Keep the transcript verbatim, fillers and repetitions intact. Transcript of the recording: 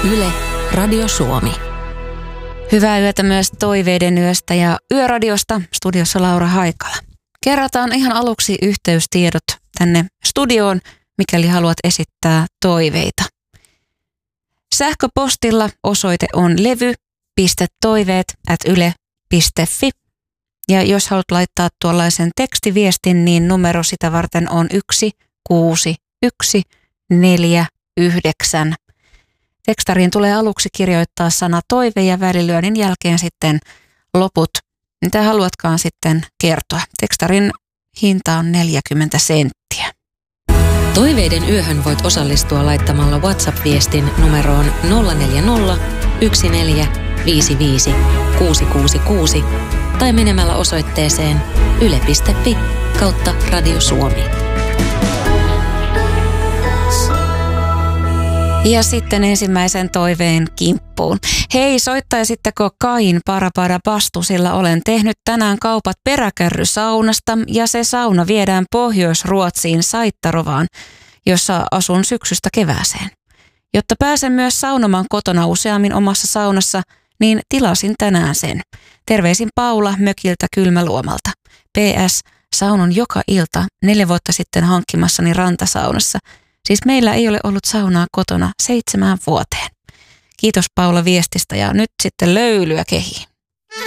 Yle, Radio Suomi. Hyvää yötä myös Toiveiden yöstä ja Yöradiosta, studiossa Laura Haikala. Kerrataan ihan aluksi yhteystiedot tänne studioon, mikäli haluat esittää toiveita. Sähköpostilla osoite on levy piste toiveet ät yle piste fi. Ja jos haluat laittaa tuollaisen tekstiviestin, niin numero sitä varten on yksi kuusi yksi neljä yhdeksän. Tekstariin tulee aluksi kirjoittaa sana toive ja välilyönnin jälkeen sitten loput, mitä haluatkaan sitten kertoa. Tekstarin hinta on neljäkymmentä senttiä. Toiveiden yöhön voit osallistua laittamalla WhatsApp-viestin numeroon nolla neljä nolla yksi neljä viisi viisi kuusi kuusi kuusi tai menemällä osoitteeseen yle piste fi kautta Radio Suomi. Ja sitten ensimmäisen toiveen kimppuun. Hei, soittaisitteko Kain Parapada Bastu, sillä olen tehnyt tänään kaupat peräkärrysaunasta ja se sauna viedään Pohjois-Ruotsiin Saittarovaan, jossa asun syksystä kevääseen. Jotta pääsen myös saunomaan kotona useammin omassa saunassa, niin tilasin tänään sen. Terveisin Paula mökiltä Kylmäluomalta. P S. Saunon joka ilta neljä vuotta sitten hankkimassani rantasaunassa. Siis meillä ei ole ollut saunaa kotona seitsemään vuoteen. Kiitos Paula viestistä ja nyt sitten löylyä kehiin.